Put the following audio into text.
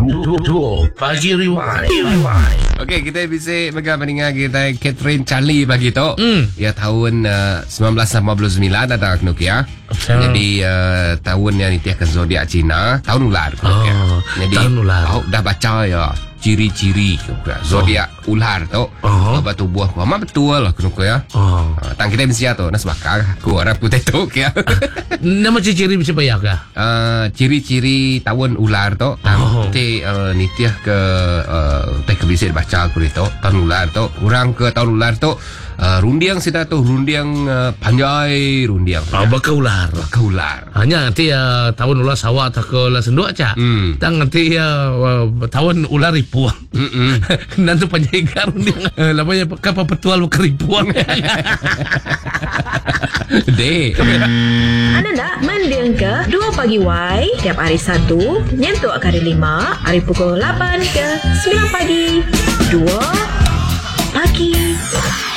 Pagi Rewind. Okey, kita bisa mendengar kita Catherine Charlie bagi tu. Ya tahun 1989 ada Nokia. Jadi tahun yang ditiakan zodiak Cina, tahun ular. Jadi tahun ular. dah baca ya ciri-ciri zodiak ular tu. Apa tu buah kuama betul lah ya. Tang kita mesti tu nas bakar ku Arab putih tu ya. Nama ciri bisa bayar ke? Ciri-ciri tahun ular tu nanti nitiah ke teh bisa baca aku itu tahun ular tu orang ke tahun ular tu rundiang sida tu rundiang panjai rundiang Bakal ular. Hanya nanti tahun ular sawah tak ke ular senduk aja. Tang nanti tahun ular ripuang. Nanti penjaga rundiang. Lamanya kapal petual keripuang. Dek. Anda nak mendiang ke 2 pagi Y tiap hari Sabtu nyentuk ke hari 5 hari pukul 8 ke 9 pagi 2 pagi.